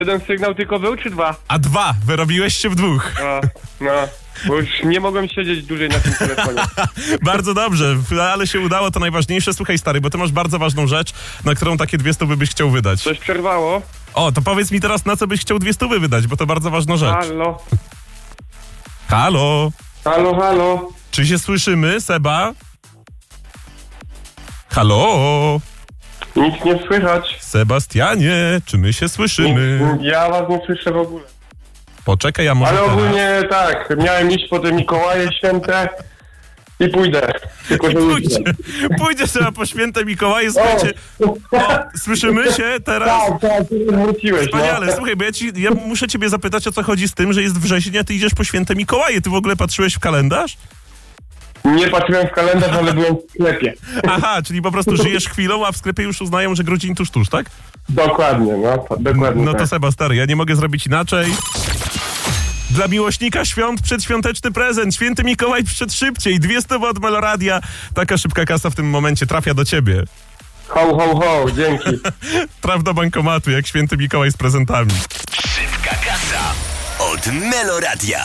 Jeden sygnał tylko był, czy dwa? A 2, wyrobiłeś się w 2. No, bo już nie mogłem siedzieć dłużej na tym telefonie. Bardzo dobrze, ale się udało, to najważniejsze. Słuchaj, stary, bo ty masz bardzo ważną rzecz, na którą takie 200 byś chciał wydać. Coś przerwało? O, to powiedz mi teraz, na co byś chciał 200 wydać, bo to bardzo ważna rzecz. Halo? Halo? Halo, halo? Czy się słyszymy, Seba? Halo? Nic nie słychać. Sebastianie, czy my się słyszymy? Ja was nie słyszę w ogóle. Poczekaj, ja może Ale teraz. ogólnie tak, miałem iść po te Mikołaje Święte i pójdę. Tylko, że Pójdzie sobie po święte Mikołaje, słuchajcie. O, słyszymy się teraz? Tak, wróciłeś. Wspaniale, słuchaj, bo ja muszę ciebie zapytać, o co chodzi z tym, że jest wrzesień, a ty idziesz po święte Mikołaje. Ty w ogóle patrzyłeś w kalendarz? Nie patrzyłem w kalendarz, ale byłem w sklepie. Aha, czyli po prostu żyjesz chwilą, a w sklepie już uznają, że grudzień tuż, tak? Dokładnie, dokładnie. No to tak. Seba, stary, ja nie mogę zrobić inaczej. Dla miłośnika świąt przedświąteczny prezent. Święty Mikołaj przyszedł szybciej. 200 od Meloradia. Taka szybka kasa w tym momencie trafia do ciebie. Ho, ho, ho, dzięki. Traf do bankomatu, jak święty Mikołaj z prezentami. Szybka kasa od Meloradia.